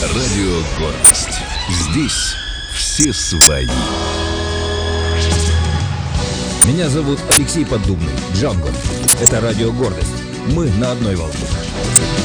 Радио «Гордость». Здесь все свои. Меня зовут Алексей Поддубный, Джанго. Это радио «Гордость». Мы на одной волне.